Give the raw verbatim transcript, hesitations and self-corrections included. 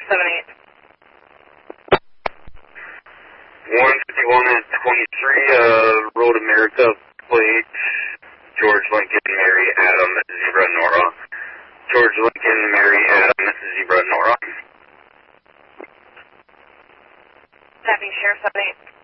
seven eight. one fifty-one and twenty-three, uh, Road America, plate, George Lincoln, Mary Adam, Zebra Nora. George Lincoln, Mary Adam, Zebra Nora. Tapping Sheriff seven eight.